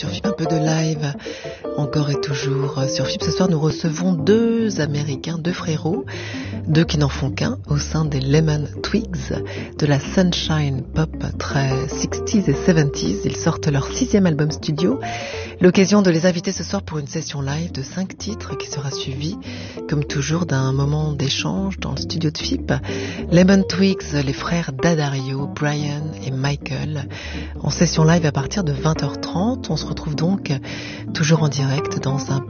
Sur FIP, un peu de live, encore et toujours. Sur FIP, ce soir, nous recevons deux Américains, deux frérots, deux qui n'en font qu'un, au sein des Lemon Twigs, de la Sunshine Pop très 60s et 70s. Ils sortent leur 6e album studio. L'occasion de les inviter ce soir pour une session live de 5 titres qui sera suivie, comme toujours, d'un moment d'échange dans le studio de FIP. Lemon Twigs, les frères D'Addario, Brian et Michael, en session live à partir de 20h30. On se retrouve donc toujours en direct dans un